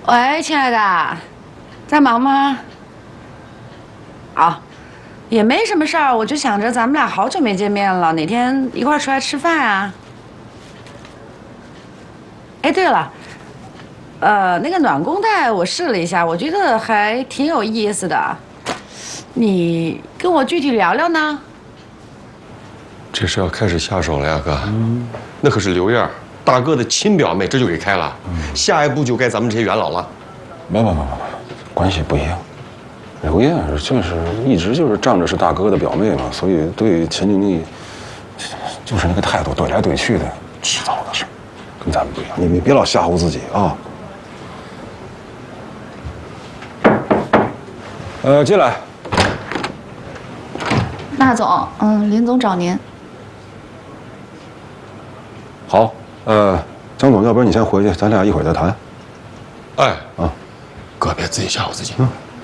喂，亲爱的，在忙吗？啊，也没什么事儿，我就想着咱们俩好久没见面了，哪天一块儿出来吃饭啊？哎，对了，那个暖宫带我试了一下，我觉得还挺有意思的，你跟我具体聊聊呢？ 这是要开始下手了呀，哥。那可是刘燕大哥的亲表妹，这就给开了。下一步就该咱们这些元老了。 不，关系不一样。刘燕就是一直就是仗着是大哥的表妹嘛，所以对钱经理就是那个态度，怼来怼去的，迟早的事，跟咱们不一样。你别老吓唬自己啊。进来。 那总，林总找您。 好，张总，要不然你先回去，咱俩一会儿再谈。 哎啊，哥别自己吓唬自己。